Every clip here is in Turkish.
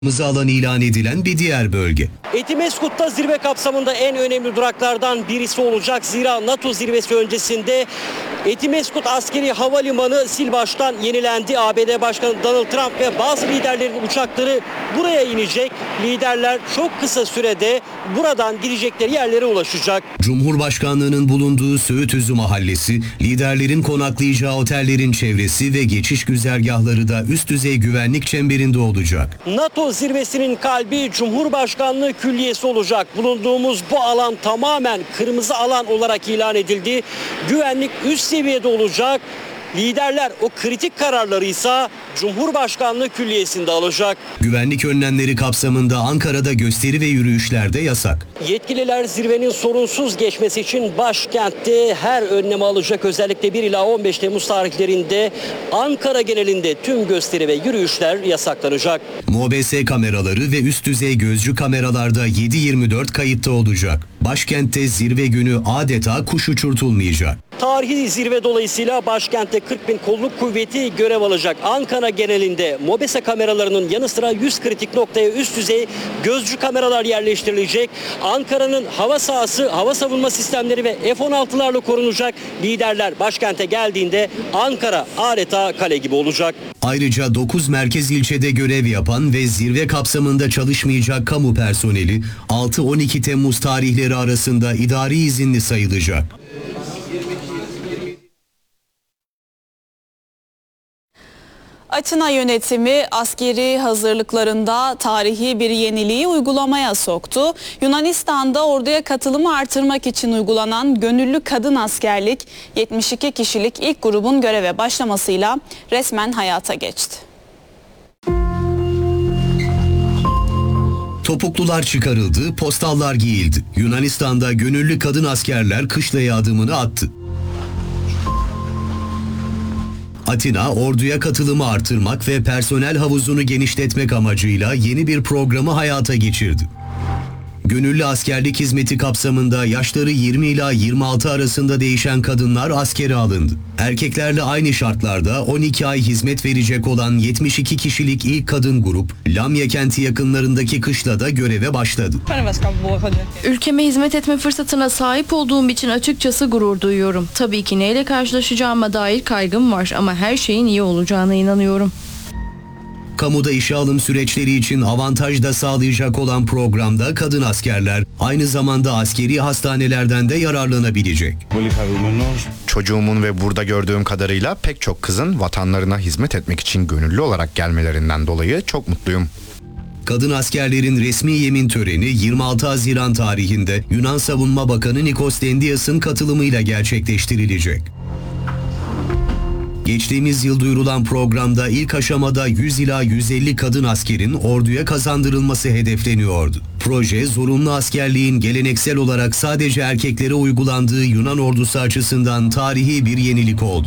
Kırmızı alan ilan edilen bir diğer bölge. Etimeskut'ta zirve kapsamında en önemli duraklardan birisi olacak. Zira NATO zirvesi öncesinde Etimeskut Askeri Havalimanı sil baştan yenilendi. ABD Başkanı Donald Trump ve bazı liderlerin uçakları buraya inecek. Liderler çok kısa sürede buradan gidecekleri yerlere ulaşacak. Cumhurbaşkanlığının bulunduğu Söğütüzü Mahallesi, liderlerin konaklayacağı otellerin çevresi ve geçiş güzergahları da üst düzey güvenlik çemberinde olacak. NATO zirvesinin kalbi Cumhurbaşkanlığı Külliyesi olacak. Bulunduğumuz bu alan tamamen kırmızı alan olarak ilan edildi. Güvenlik üst seviyede olacak. Liderler o kritik kararları ise Cumhurbaşkanlığı Külliyesi'nde alacak. Güvenlik önlemleri kapsamında Ankara'da gösteri ve yürüyüşler de yasak. Yetkililer zirvenin sorunsuz geçmesi için başkentte her önlemi alacak. Özellikle 1 ila 15 Temmuz tarihlerinde Ankara genelinde tüm gösteri ve yürüyüşler yasaklanacak. MOBS kameraları ve üst düzey gözcü kameralarda 7/24 kayıtta olacak. Başkentte zirve günü adeta kuş uçurtulmayacak. Tarihi zirve dolayısıyla başkentte 40 bin kolluk kuvveti görev alacak. Ankara genelinde MOBESE kameralarının yanı sıra 100 kritik noktaya üst düzey gözcü kameralar yerleştirilecek. Ankara'nın hava sahası, hava savunma sistemleri ve F-16'larla korunacak. Liderler başkente geldiğinde Ankara adeta kale gibi olacak. Ayrıca 9 merkez ilçede görev yapan ve zirve kapsamında çalışmayacak kamu personeli 6-12 Temmuz tarihleri arasında idari izinli sayılacak. Atina yönetimi askeri hazırlıklarında tarihi bir yeniliği uygulamaya soktu. Yunanistan'da orduya katılımı artırmak için uygulanan gönüllü kadın askerlik 72 kişilik ilk grubun göreve başlamasıyla resmen hayata geçti. Topuklular çıkarıldı, postallar giyildi. Yunanistan'da gönüllü kadın askerler kışlaya adımını attı. Atina, orduya katılımı artırmak ve personel havuzunu genişletmek amacıyla yeni bir programı hayata geçirdi. Gönüllü askerlik hizmeti kapsamında yaşları 20 ila 26 arasında değişen kadınlar askere alındı. Erkeklerle aynı şartlarda 12 ay hizmet verecek olan 72 kişilik ilk kadın grup, Lamya kenti yakınlarındaki kışlada göreve başladı. Ülkeme hizmet etme fırsatına sahip olduğum için açıkçası gurur duyuyorum. Tabii ki neyle karşılaşacağıma dair kaygım var ama her şeyin iyi olacağına inanıyorum. Kamuda işe alım süreçleri için avantaj da sağlayacak olan programda kadın askerler aynı zamanda askeri hastanelerden de yararlanabilecek. Çocuğumun ve burada gördüğüm kadarıyla pek çok kızın vatanlarına hizmet etmek için gönüllü olarak gelmelerinden dolayı çok mutluyum. Kadın askerlerin resmi yemin töreni 26 Haziran tarihinde Yunan Savunma Bakanı Nikos Dendias'ın katılımıyla gerçekleştirilecek. Geçtiğimiz yıl duyurulan programda ilk aşamada 100 ila 150 kadın askerin orduya kazandırılması hedefleniyordu. Proje, zorunlu askerliğin geleneksel olarak sadece erkeklere uygulandığı Yunan ordusu açısından tarihi bir yenilik oldu.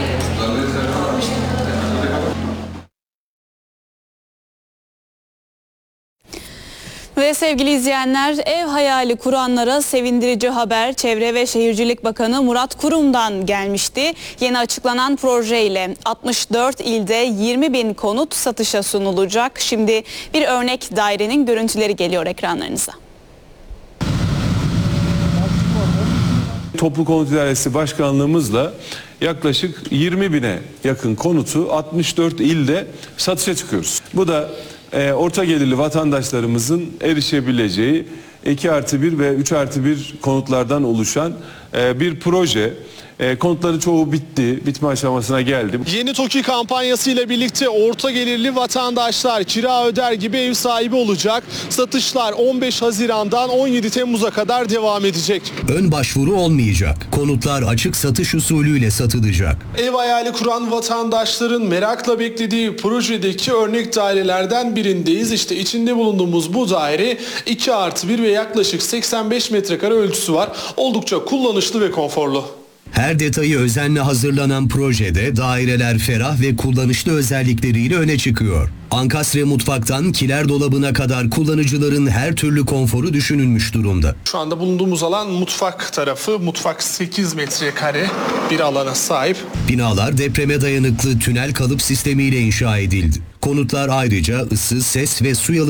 Ve sevgili izleyenler, ev hayali kuranlara sevindirici haber Çevre ve Şehircilik Bakanı Murat Kurum'dan gelmişti. Yeni açıklanan projeyle 64 ilde 20 bin konut satışa sunulacak. Şimdi bir örnek dairenin görüntüleri geliyor ekranlarınıza. Toplu Konut İdaresi Başkanlığımızla yaklaşık 20 bine yakın konutu 64 ilde satışa çıkıyoruz. Bu da orta gelirli vatandaşlarımızın erişebileceği 2+1 ve 3+1 konutlardan oluşan bir proje. Konutların çoğu bitti, bitme aşamasına geldi. Yeni TOKİ kampanyası ile birlikte orta gelirli vatandaşlar kira öder gibi ev sahibi olacak. Satışlar 15 Haziran'dan 17 Temmuz'a kadar devam edecek. Ön başvuru olmayacak. Konutlar açık satış usulüyle satılacak. Ev hayali kuran vatandaşların merakla beklediği projedeki örnek dairelerden birindeyiz. İşte içinde bulunduğumuz bu daire 2+1 ve yaklaşık 85 metrekare ölçüsü var. Oldukça kullanışlı ve konforlu. Her detayı özenle hazırlanan projede daireler ferah ve kullanışlı özellikleriyle öne çıkıyor. Ankastre mutfaktan kiler dolabına kadar kullanıcıların her türlü konforu düşünülmüş durumda. Şu anda bulunduğumuz alan mutfak tarafı. Mutfak 8 metrekare bir alana sahip. Binalar depreme dayanıklı tünel kalıp sistemiyle inşa edildi. Konutlar ayrıca ısı, ses ve su